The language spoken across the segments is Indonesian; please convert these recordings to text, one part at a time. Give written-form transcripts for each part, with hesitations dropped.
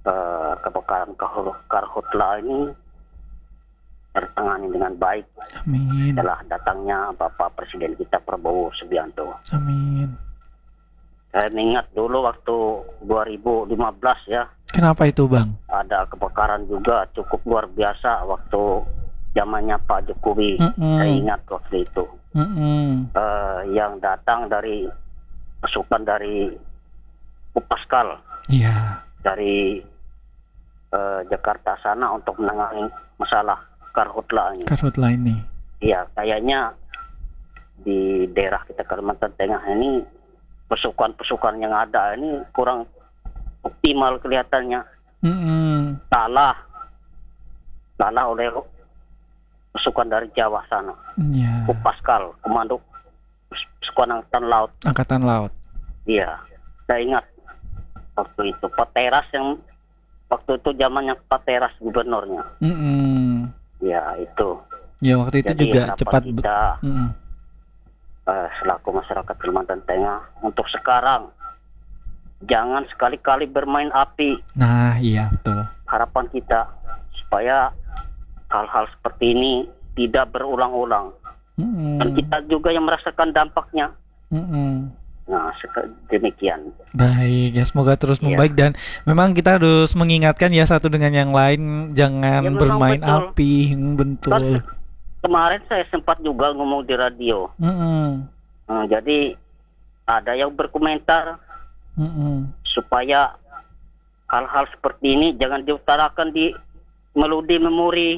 kebakaran karhutla ini tertangani dengan baik Amin. setelah datangnya Bapak Presiden kita Prabowo Subianto. Amin. Saya mengingat dulu waktu 2015 ya, Kenapa itu, Bang? ada kebakaran juga cukup luar biasa waktu zamannya Pak Jokowi. Saya ingat waktu itu. Yang datang dari pasukan dari Upaskal Iya. dari Jakarta sana untuk menangani masalah karhutla ini. Karhutla ini. Iya, kayaknya di daerah kita Kalimantan Tengah ini pasukan-pasukan yang ada ini kurang optimal kelihatannya. Salah oleh pasukan dari Jawa sana. Iya. Upaskal, Komando Pasukan Angkatan Laut. Angkatan Laut. Iya, saya ingat waktu itu Pak Teras yang waktu itu zamannya Pak Teras gubernurnya. Ya itu. Ya waktu itu jadi juga cepat kita selaku masyarakat Kalimantan Tengah untuk sekarang jangan sekali-kali bermain api. Nah iya betul. Harapan kita supaya hal-hal seperti ini tidak berulang-ulang. Dan kita juga yang merasakan dampaknya. Nah demikian. Baik ya, semoga terus membaik. Dan memang kita harus mengingatkan ya satu dengan yang lain, jangan bermain betul. api. Betul. Kemarin saya sempat juga ngomong di radio. Jadi ada yang berkomentar supaya hal-hal seperti ini jangan diutarakan di melodi memori,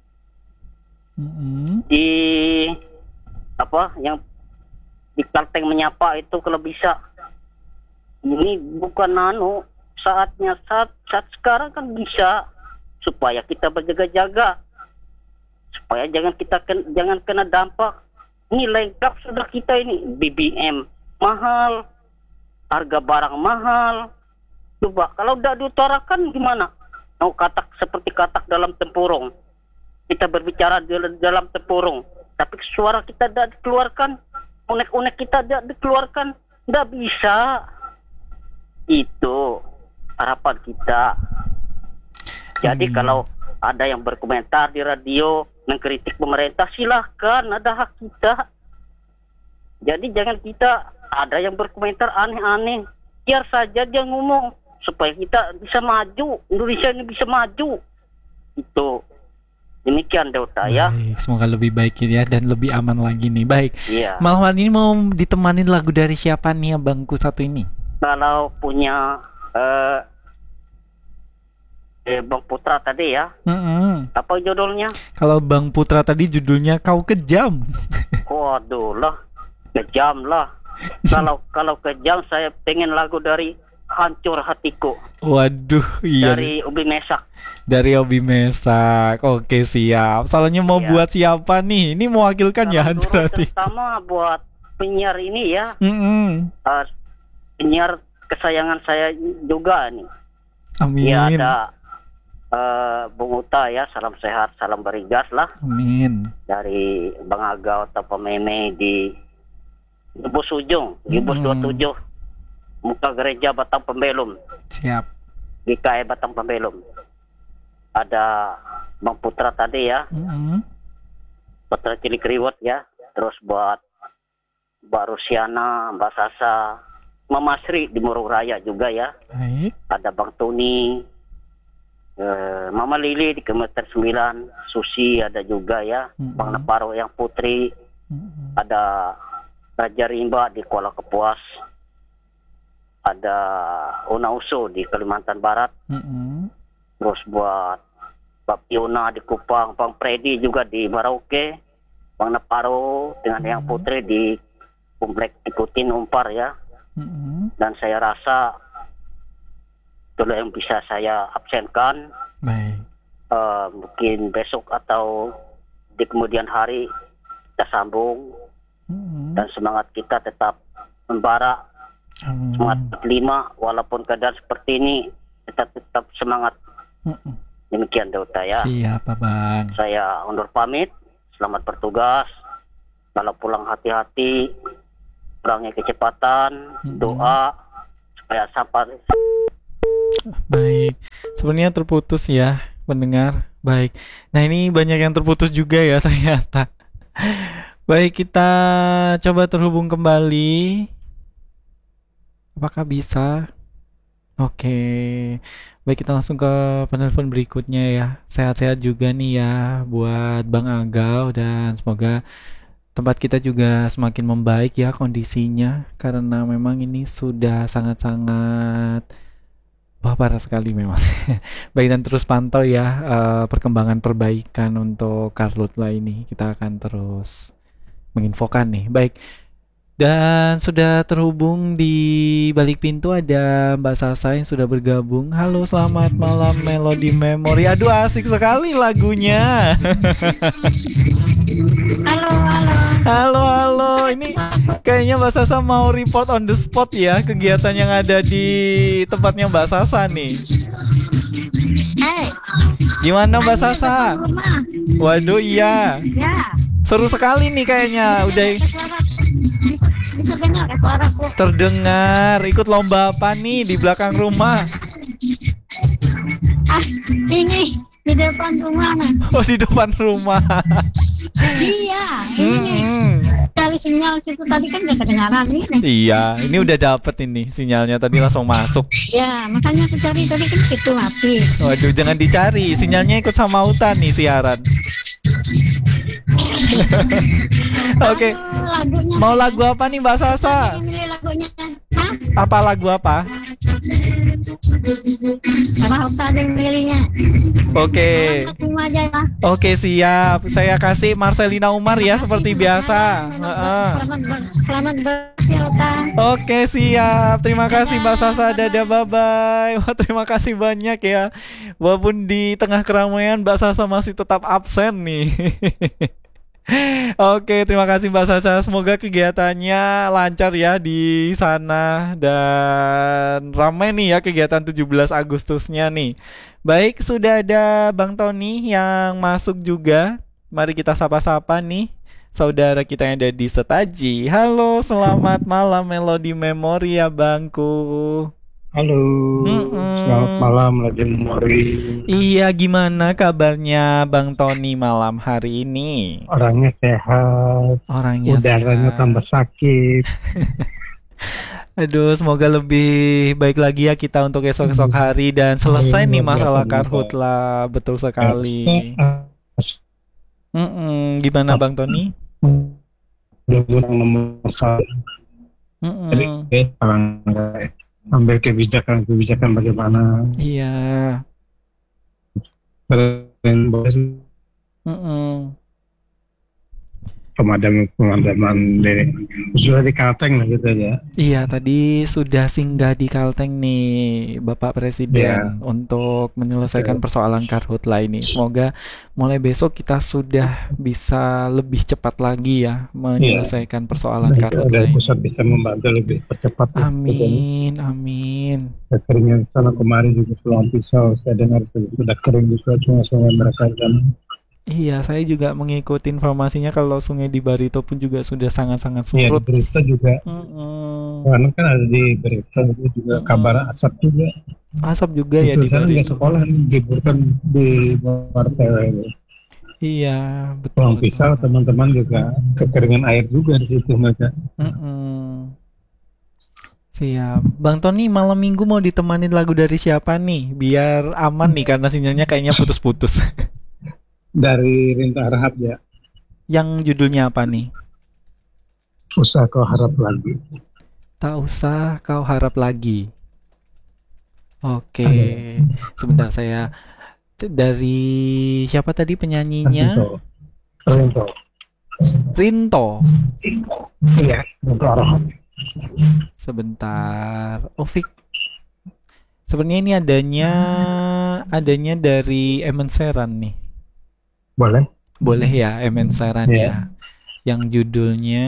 di apa yang di Kalteng Menyapa itu kalau bisa. Ini bukan saatnya saat sekarang kan bisa supaya kita berjaga-jaga, supaya jangan kena dampak. Ini lengkap sudah kita ini, BBM mahal, harga barang mahal. Coba kalau tidak diutarakan gimana? Mau katak seperti katak dalam tempurung. Kita berbicara dalam tempurung, tapi suara kita tidak dikeluarkan, unek-unek kita tidak dikeluarkan, tidak bisa. Itu harapan kita. Jadi kalau ada yang berkomentar di radio mengkritik pemerintah, silahkan, ada hak kita. Jadi jangan kita ada yang berkomentar aneh-aneh, biar saja dia ngomong supaya kita bisa maju, Indonesia ini bisa maju. Itu demikian Dauta ya. Baik, semoga lebih baik ya dan lebih aman lagi nih. Baik. Iya. Malam ini mau ditemanin lagu dari siapa nih abangku satu ini? Kalau punya Bang Putra tadi ya. Apa judulnya? Kalau Bang Putra tadi judulnya Kau Kejam. Waduh lah, kejam lah. Kalau kejam saya pengen lagu dari Hancur Hatiku. Waduh, iya. Dari Ubi Mesak. Dari Obi Mesak. Oke, siap. Soalnya mau buat siapa nih? Ini mewakilkan ya Hancur Hatiku. Terutama buat penyiar ini ya. Penyiar kesayangan saya juga nih. Amin. Ya ada Bung Uta ya, salam sehat, salam berigas lah. Amin. Dari Bang Aga atau Pememe di Bus Ujung, di Bus 27, muka gereja Batang Pembelum. Siap. GKI Batang Pembelum. Ada Bang Putra tadi ya, Putra Cilik Riwot ya. Terus buat Mbak Rusiana, Mbak Sasa, Mama Sri di Murung Raya juga ya. Baik. Ada Bang Tony, Mama Lili di Kilometer 9, Susi ada juga ya, Bang Naparo yang Putri, ada Raja Rimba di Kuala Kapuas, ada Una Uso di Kalimantan Barat, terus buat Mbak Piona di Kupang, Bang Freddy juga di Merauke, Bang Naparo dengan yang Putri di Komplek Ikutin Umpar ya. Dan saya rasa itulah yang bisa saya absenkan. Baik. Mungkin besok atau di kemudian hari kita sambung. Dan semangat kita tetap membara. Semangat 5 walaupun keadaan seperti ini kita tetap semangat. Demikian Dauta ya. Siapa Bang? Saya undur pamit. Selamat bertugas. Kalau pulang hati-hati, kurangi kecepatan, doa supaya sampai Baik. Sebenarnya terputus ya, pendengar. Baik. Nah, ini banyak yang terputus juga ya ternyata. Baik, kita coba terhubung kembali. Apakah bisa? Oke. Baik, kita langsung ke penelpon berikutnya ya. Sehat-sehat juga nih ya buat Bang Agau, dan semoga tempat kita juga semakin membaik ya kondisinya, karena memang ini sudah sangat-sangat, wah, parah sekali memang. Baik, dan terus pantau ya perkembangan perbaikan untuk Karhutla ini. Kita akan terus menginfokan nih. Baik, dan sudah terhubung di balik pintu ada Mbak Sasa yang sudah bergabung. Halo, selamat malam Melody Memory. Aduh, asik sekali lagunya. Halo, halo. Halo, halo. Ini kayaknya Mbak Sasa mau report on the spot ya kegiatan yang ada di tempatnya Mbak Sasa nih. Gimana Mbak Sasa? Waduh, iya. Ya. Seru sekali nih kayaknya. Udah Bisa dengar ya suaraku? terdengar. Ikut lomba apa nih di belakang rumah? Ini di depan rumah nih. Oh, di depan rumah. Iya, ini cari sinyal situ tadi kan udah kedengaran ini. Iya, ini udah dapet ini sinyalnya, tadi langsung masuk. Ya, makanya aku cari tadi kan situ mati. Waduh, jangan dicari, sinyalnya ikut sama Utan nih siaran. Oke, Lagunya. mau lagu apa nih Mbak Sasa? Milih lagunya. Hah? Apa lagu apa? Sama Okta ada yang milihnya. Oke, Satu aja ya. oke, siap. Saya kasih Marcelina Umar ya seperti biasa. Heeh. Selamat berhasil, Okta. Oke, siap. Terima kasih Mbak Sasa. Dadah, bye-bye. Wah, terima kasih banyak ya. Walaupun di tengah keramaian Mbak Sasa masih tetap absen nih. Oke, terima kasih Mbak Sasa. Semoga kegiatannya lancar ya di sana, dan ramai nih ya kegiatan 17 Agustusnya nih. Baik, sudah ada Bang Tony yang masuk juga. Mari kita sapa-sapa nih saudara kita yang ada di Setaji. Halo, selamat malam Melody Memory ya Bangku. Halo, selamat malam lagi Mori. Iya, gimana kabarnya Bang Tony malam hari ini? Orangnya sehat, Orangnya udaranya sehat. tambah sakit. Aduh, semoga lebih baik lagi ya kita untuk esok-esok hari dan selesai nih Luar biasa masalah juga. Karhutla. Betul sekali. Gimana Bang Tony? Nomor satu, Mm-mm. orang ambil kebijakan bagaimana. Iya. Keren banget. Mm-mm. Pemadaman sudah di Kalteng lah gitu ya. Iya, tadi sudah singgah di Kalteng nih Bapak Presiden untuk menyelesaikan persoalan Karhutla ini. Semoga mulai besok kita sudah bisa lebih cepat lagi ya menyelesaikan persoalan Karhutla Dari ini. pusat bisa membantu lebih percepat. Amin, amin. Kekeringan sana kemarin juga Pulau Pisau, saya dengar sudah kering juga sungai-sungai mereka di sana. Iya, saya juga mengikuti informasinya kalau sungai di Barito pun juga sudah sangat-sangat Iya, di surut. berita juga. Mm-mm. Karena kan ada di berita itu juga kabar asap juga. Asap juga ya di Itu sana nggak Barito. sekolah liburkan di luar TW. Iya, betul. Pulau Pisau teman-teman juga kekeringan air juga di situ mereka. Mm-mm. Siap. Bang Tony, malam minggu mau ditemani lagu dari siapa nih? Biar aman nih karena sinyalnya kayaknya putus-putus. Dari Rinta Harahap ya, Yang judulnya apa nih? Usah Kau Harap Lagi. Tak usah kau harap lagi. Oke. Sebentar, saya dari siapa tadi penyanyinya? Rinto. Rinto. Iya, Rinta Harahap. Sebentar. Oh, sebenarnya ini adanya dari Emen Seran nih. Boleh? Boleh ya, Emen Seran ya. Yang judulnya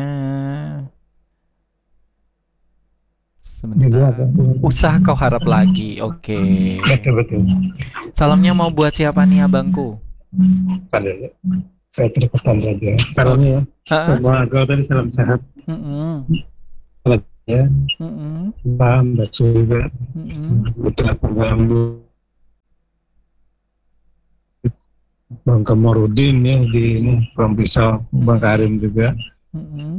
sebentar. Usah kau harap lagi. Oke. Betul. Salamnya mau buat siapa nih abangku? Saya terkesan saja. Salamnya ya. Semua agak tadi salam sehat. Mm-mm. ya, Mm-mm. paham baca juga. Mm-mm. Putra pengganggu Bang Kamarudin ya di ini, Bang Pisau, Bang Karim juga. Mm-mm.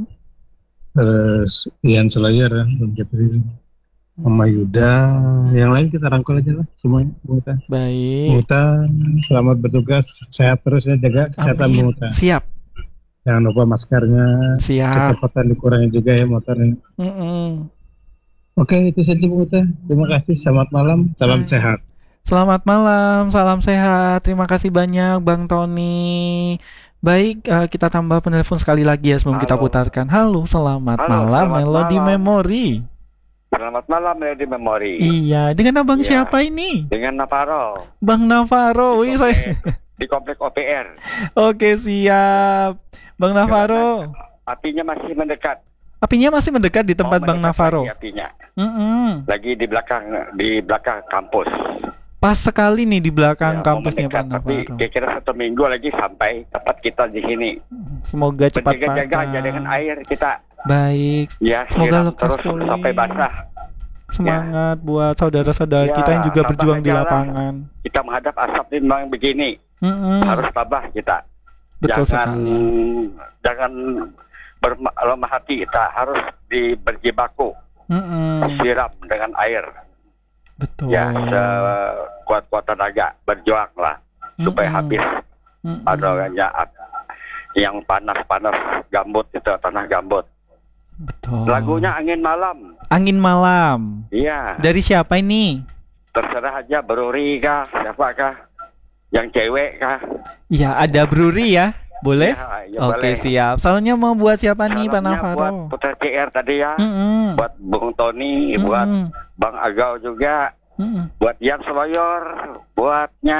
Terus Ian Slayer ya, Bang Jepri, Mama Yuda, yang lain kita rangkul aja lah semuanya. Bung Uta, Bung Baik. Uta, selamat bertugas, sehat terus ya, jaga kesehatan Bung Amin. Uta. Siap. Jangan lupa maskernya, Siap. kecepatan dikurangi juga ya motornya. Mm-mm. Oke, itu saja Bung Uta. Terima kasih, selamat malam, salam Baik. sehat. Selamat malam, salam sehat. Terima kasih banyak Bang Tony. Baik, kita tambah penelpon sekali lagi ya sebelum kita Halo. putarkan. Halo, selamat Halo, malam selamat Melody malam. Memory. Selamat malam Melody Memory. Iya, dengan abang Iya. siapa ini? Dengan Navarro Bang Navarro. Wih, saya. di komplek OPR. Oke, siap. Bang Navarro. Apinya masih mendekat. Apinya masih mendekat di tempat Bang mendekat Navarro. lagi apinya. Mm-mm. Lagi di belakang kampus. Pas sekali nih di belakang Ya, mau kampusnya mendekat, Bang tapi Navarro. kira-kira 1 minggu lagi sampai tempat kita di sini. Semoga cepat Berjaga-jaga aja padam. dengan air kita. Baik. Ya, Semoga siram lekas terus pulih. sampai basah. Semangat buat saudara-saudara Ya, kita yang juga tabah berjuang di aja lah. lapangan. Kita menghadap asap ini memang begini. Mm-mm. Harus tabah kita. Betul jangan sekali. jangan berlemah hati, kita harus berjibaku, Mm-mm. siram dengan air. Betul. Ya, sekuat-kuat tenaga, berjuanglah supaya Mm-mm. habis Mm-mm. adanya yang panas-panas gambut itu, tanah gambut. Betul. Lagunya Angin Malam. Angin Malam. Iya, Dari siapa ini? terserah aja, Beruri kah, siapa kah, yang cewek kah? Ya, ada Bruri ya. Boleh? Ya, Oke, boleh. siap. Salahnya mau buat siapa nih, Pak Salamnya buat Navarro? Putra CR tadi ya, Mm-mm. buat Bung Tony, buat Mm-mm. Bang Agau juga, Mm-mm. buat Yan Seloyor, buatnya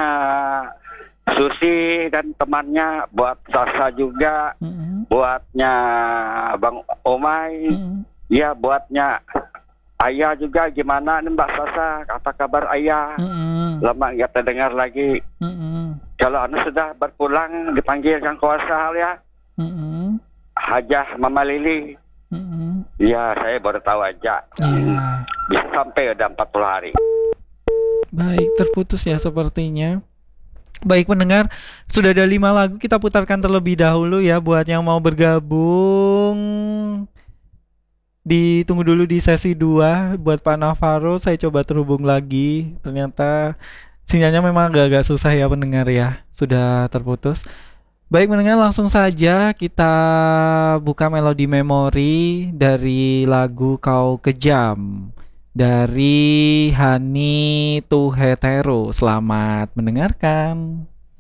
Susi dan temannya, buat Sasa juga, Mm-mm. buatnya Bang Omai, Mm-mm. ya buatnya Ayah juga. Gimana nih Mbak Sasa, apa kabar Ayah? Mm-mm. Lama nggak terdengar lagi. Mm-mm. Kalau Anda sudah berpulang, dipanggil Kang Kuasa ya, Mm-mm. Hajah Mama Lili. Mm-mm. Ya, saya baru tahu aja. Iya. Bisa sampai udah 40 hari. Baik, terputus ya sepertinya. Baik pendengar, sudah ada 5 lagu kita putarkan terlebih dahulu ya buat yang mau bergabung. Ditunggu dulu di sesi 2 buat Pak Navarro, saya coba terhubung lagi. Ternyata sinyalnya memang agak-agak susah ya pendengar ya. Sudah terputus. Baik pendengar, langsung saja kita buka Melody Memory dari lagu Kau Kejam dari Hani Tuhetero. Selamat mendengarkan.